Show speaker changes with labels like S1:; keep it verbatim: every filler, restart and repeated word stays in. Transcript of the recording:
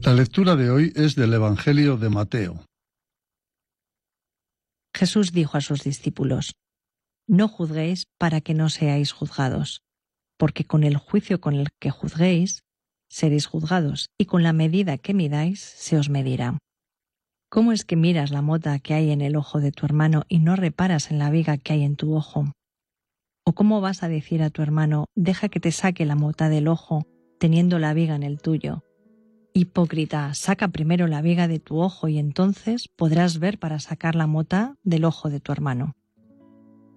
S1: La lectura de hoy es del Evangelio de Mateo.
S2: Jesús dijo a sus discípulos: No juzguéis para que no seáis juzgados, porque con el juicio con el que juzguéis, seréis juzgados, y con la medida que midáis, se os medirá. ¿Cómo es que miras la mota que hay en el ojo de tu hermano y no reparas en la viga que hay en tu ojo? ¿O cómo vas a decir a tu hermano: deja que te saque la mota del ojo, teniendo la viga en el tuyo? Hipócrita, saca primero la viga de tu ojo y entonces podrás ver para sacar la mota del ojo de tu hermano.